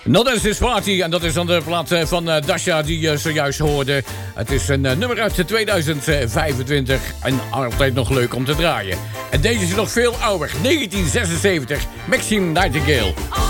Not As This Party, en dat is dan de plaat van Dasha die je zojuist hoorde. Het is een nummer uit 2025 en altijd nog leuk om te draaien. En deze is nog veel ouder, 1976, Maxine Nightingale.